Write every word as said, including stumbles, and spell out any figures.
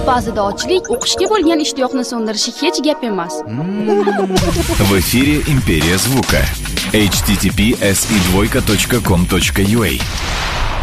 Ba'zida ochlik o'qishga bo'lgan ishtiyoqni so'ndirishi hech gap emas. В эфире Империя звука. эйч ти ти пи эс и двойка точка ком точка ю а